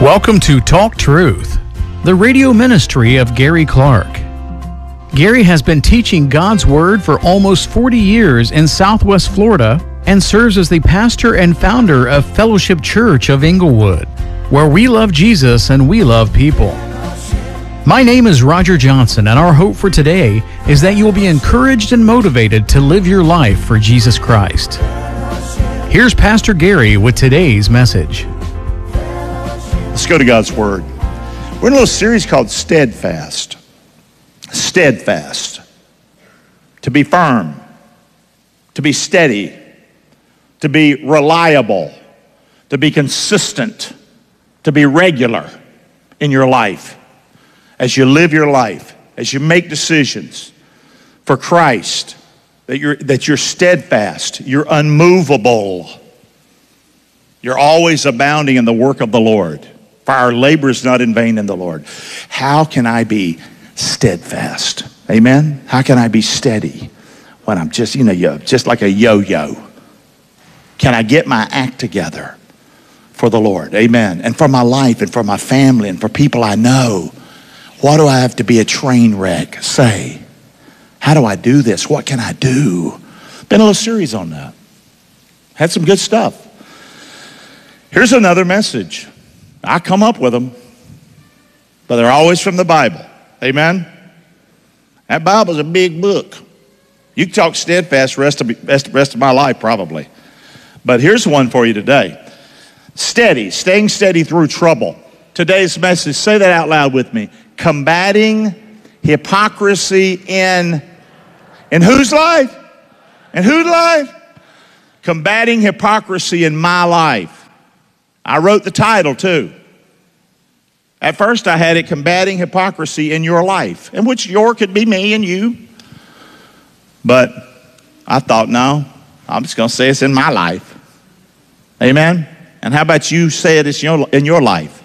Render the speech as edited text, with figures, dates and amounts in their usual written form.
Welcome to Talk Truth, the radio ministry of Gary Clark. Gary has been teaching God's Word for almost 40 years in Southwest Florida and serves as the pastor and founder of Fellowship Church of Inglewood, where we love Jesus and we love people. My name is Roger Johnson, and our hope for today is that you will be encouraged and motivated to live your life for Jesus Christ. Here's Pastor Gary with today's message. Let's go to God's Word. We're in a little series called Steadfast. Steadfast. To be firm. To be steady. To be reliable. To be consistent. To be regular in your life. As you live your life. As you make decisions for Christ. That you're steadfast. You're unmovable. You're always abounding in the work of the Lord. For our labor is not in vain in the Lord. How can I be steadfast? Amen? How can I be steady when I'm just, just like a yo-yo? Can I get my act together for the Lord? Amen. And for my life and for my family and for people I know. Why do I have to be a train wreck? Say, how do I do this? What can I do? Been a little series on that. Had some good stuff. Here's another message. I come up with them, but they're always from the Bible. Amen? That Bible's a big book. You can talk steadfast the rest of my life probably. But here's one for you today. Steady, staying steady through trouble. Today's message, say that out loud with me. Combating hypocrisy in whose life? In whose life? Combating hypocrisy in my life. I wrote the title too. At first I had it, Combating Hypocrisy in Your Life, in which your could be me and you. But I thought, no, I'm just going to say it's in my life. Amen? And how about you say it in your life?